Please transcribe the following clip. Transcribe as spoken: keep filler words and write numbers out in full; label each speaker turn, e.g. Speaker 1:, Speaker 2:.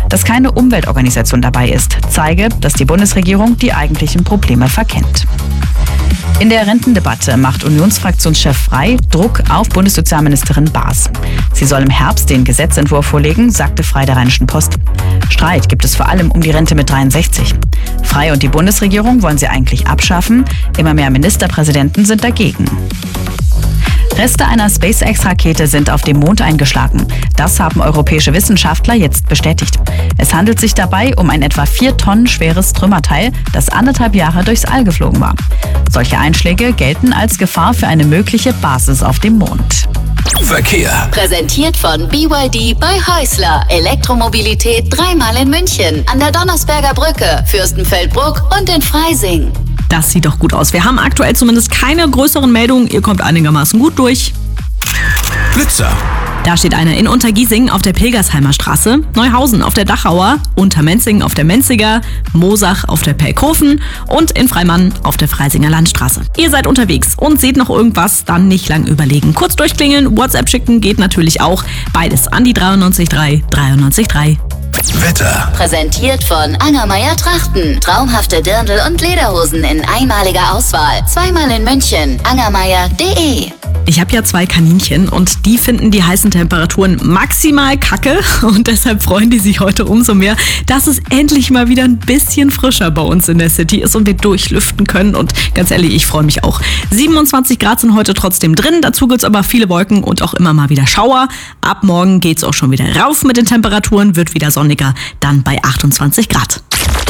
Speaker 1: Dass keine Umweltorganisation dabei ist, zeige, dass die Bundesregierung die eigentlichen Probleme verkennt. In der Rentendebatte macht Unionsfraktionschef Frey Druck auf Bundessozialministerin Baas. Sie soll im Herbst den Gesetzentwurf vorlegen, sagte Frey der Rheinischen Post. Streit gibt es vor allem um die Rente mit dreiundsechzig. Frey und die Bundesregierung wollen sie eigentlich abschaffen. Immer mehr Ministerpräsidenten sind dagegen. Reste einer SpaceX-Rakete sind auf dem Mond eingeschlagen. Das haben europäische Wissenschaftler jetzt bestätigt. Es handelt sich dabei um ein etwa vier Tonnen schweres Trümmerteil, das anderthalb Jahre durchs All geflogen war. Solche Einschläge gelten als Gefahr für eine mögliche Basis auf dem Mond.
Speaker 2: Verkehr.
Speaker 3: Präsentiert von B Y D bei Häusler. Elektromobilität dreimal in München, an der Donnersberger Brücke, Fürstenfeldbruck und in Freising.
Speaker 4: Das sieht doch gut aus. Wir haben aktuell zumindest keine größeren Meldungen. Ihr kommt einigermaßen gut durch.
Speaker 2: Blitzer.
Speaker 4: Da steht einer in Untergiesing auf der Pilgersheimer Straße, Neuhausen auf der Dachauer, Untermenzing auf der Menziger, Moosach auf der Pelkofen und in Freimann auf der Freisinger Landstraße. Ihr seid unterwegs und seht noch irgendwas, dann nicht lang überlegen. Kurz durchklingeln, WhatsApp schicken geht natürlich auch. Beides an die dreiundneunzig drei dreiundneunzig drei.
Speaker 2: Wetter.
Speaker 3: Präsentiert von Angermeier Trachten. Traumhafte Dirndl und Lederhosen in einmaliger Auswahl. Zweimal in München. angermeier punkt de.
Speaker 4: Ich habe ja zwei Kaninchen und die finden die heißen Temperaturen maximal kacke und deshalb freuen die sich heute umso mehr, dass es endlich mal wieder ein bisschen frischer bei uns in der City ist und wir durchlüften können und ganz ehrlich, ich freue mich auch. siebenundzwanzig Grad sind heute trotzdem drin, dazu gibt's aber viele Wolken und auch immer mal wieder Schauer. Ab morgen geht's auch schon wieder rauf mit den Temperaturen, wird wieder sonniger, dann bei achtundzwanzig Grad.